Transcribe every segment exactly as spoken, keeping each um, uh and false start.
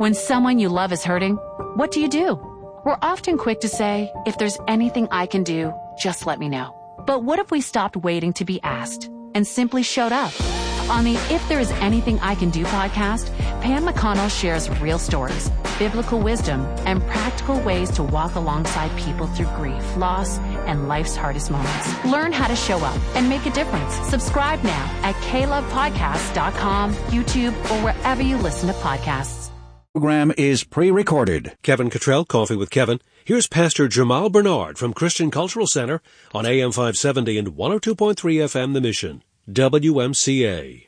When someone you love is hurting, what do you do? We're often quick to say, if there's anything I can do, just let me know. But what if we stopped waiting to be asked and simply showed up? On the If There Is Anything I Can Do podcast, Pam McConnell shares real stories, biblical wisdom, and practical ways to walk alongside people through grief, loss, and life's hardest moments. Learn how to show up and make a difference. Subscribe now at k love podcast dot com, YouTube, or wherever you listen to podcasts. Program is pre-recorded. Kevin Cottrell, Coffee with Kevin. Here's Pastor Jamal Bernard from Christian Cultural Center on A M five seventy and one oh two point three F M The Mission, W M C A.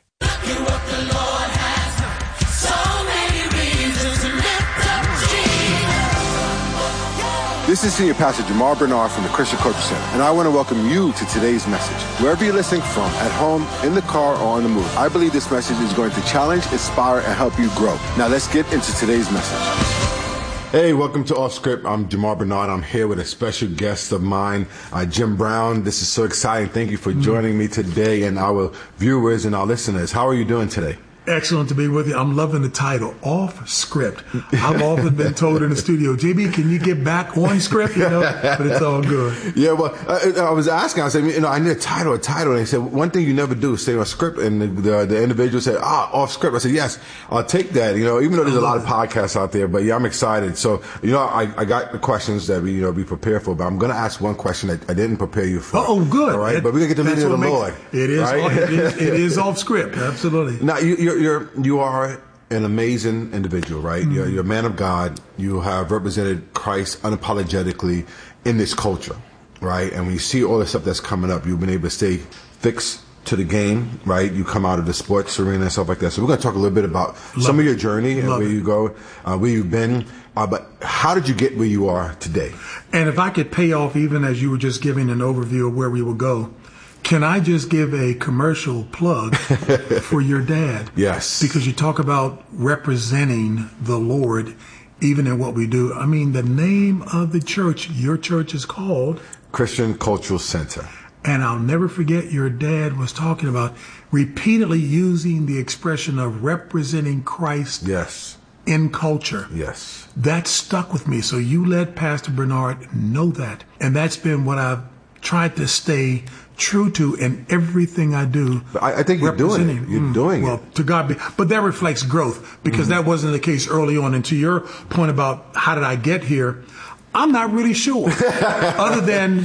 This is Senior Pastor Jamal Bernard from the Christian Cultural Center, and I want to welcome you to today's message. Wherever you're listening from, at home, in the car, or on the move, I believe this message is going to challenge, inspire, and help you grow. Now let's get into today's message. Hey, welcome to Off Script. I'm Jamal Bernard. I'm here with a special guest of mine, uh, Jim Brown. This is so exciting. Thank you for joining me today, and our viewers and our listeners. How are you doing today? Excellent to be with you. I'm loving the title, Off Script. I've often been told in the studio, J B, can you get back on script? You know, but it's all good. Yeah, well, I, I was asking, I said, you know, I need a title, a title. And they said, one thing you never do is stay on script. And the, the, the individual said, ah, off script. I said, yes, I'll take that. You know, even though there's a lot of podcasts out there, but yeah, I'm excited. So, you know, I, I got the questions that we, you know, be prepared for, but I'm going to ask one question that I didn't prepare you for. Oh, good. All right, that, but we're going to get the leading of the Lord. It is, right? it is, it is off script. Absolutely. Now, you, you're, you're, you are an amazing individual, right? Mm-hmm. You're, you're a man of God. You have represented Christ unapologetically in this culture, right? And when you see all the stuff that's coming up, you've been able to stay fixed to the game, right? You come out of the sports arena and stuff like that. So we're going to talk a little bit about Love some it. of your journey and Love where it. you go, uh, where you've been. Uh, but how did you get where you are today? And if I could pay off, even as you were just giving an overview of where we will go, can I just give a commercial plug for your dad? Yes. Because you talk about representing the Lord even in what we do. I mean, the name of the church, your church is called Christian Cultural Center. And I'll never forget your dad was talking about repeatedly using the expression of representing Christ. Yes. In culture. Yes. That stuck with me. So you let Pastor Bernard know that. And that's been what I've tried to stay true to in everything I do. But I, I think you're doing it. You're mm, doing well, it. Well, to God be. But that reflects growth because mm-hmm. that wasn't the case early on. And to your point about how did I get here, I'm not really sure. Other than,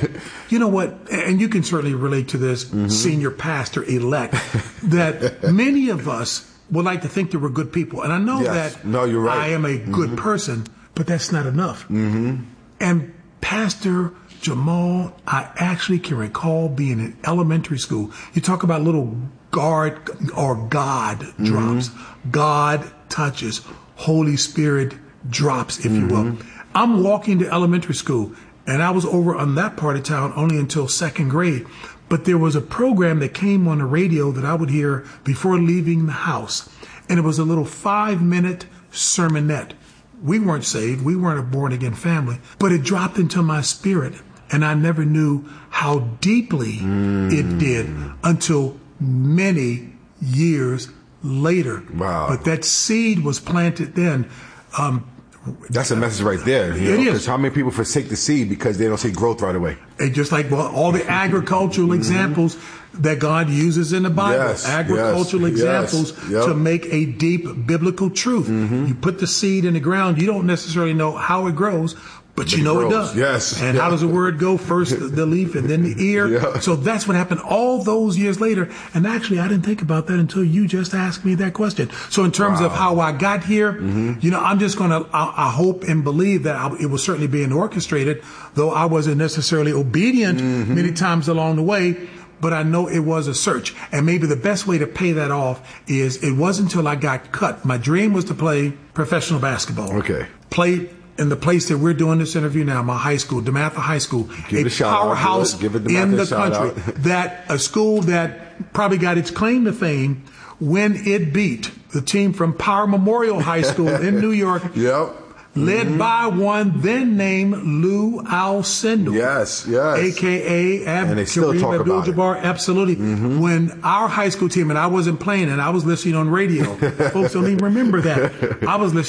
you know what, and you can certainly relate to this, mm-hmm. senior pastor-elect, that many of us would like to think that we're good people. And I know yes. that no, you're right. I am a good mm-hmm. person, but that's not enough. Mm-hmm. And Pastor Jamal, I actually can recall being in elementary school. You talk about little guard or God drops, mm-hmm. God touches, Holy Spirit drops, if mm-hmm. you will. I'm walking to elementary school, and I was over on that part of town only until second grade. But there was a program that came on the radio that I would hear before leaving the house. And it was a little five-minute sermonette. We weren't saved. We weren't a born-again family. But it dropped into my spirit. And I never knew how deeply mm. it did until many years later. Wow. But that seed was planted then. Um, That's a message right there. You it know, is. Because how many people forsake the seed because they don't see growth right away? And just like well, all the agricultural mm-hmm. examples that God uses in the Bible, yes, agricultural yes, examples yes, yep. to make a deep biblical truth. Mm-hmm. You put the seed in the ground, you don't necessarily know how it grows, but you know it does. Yes. And yeah. how does the word go? First the leaf and then the ear. Yeah. So that's what happened all those years later. And actually, I didn't think about that until you just asked me that question. So in terms wow. of how I got here, mm-hmm. you know, I'm just going to, I, I hope and believe that I, it was certainly being orchestrated, though I wasn't necessarily obedient mm-hmm. many times along the way. But I know it was a search. And maybe the best way to pay that off is it wasn't until I got cut. My dream was to play professional basketball. Okay. Play in the place that we're doing this interview now, my high school, DeMatha High School, give a powerhouse give it, give it in the shout country, out. that a school that probably got its claim to fame when it beat the team from Power Memorial High School in New York. Yep. Led mm-hmm. by one then named Lou Alcindor. Yes, yes. A K A Ab- and they still Kareem talk Abdul-Jabbar. about it. Absolutely. Mm-hmm. When our high school team, and I wasn't playing, and I was listening on radio. Folks don't even remember that. I was listening.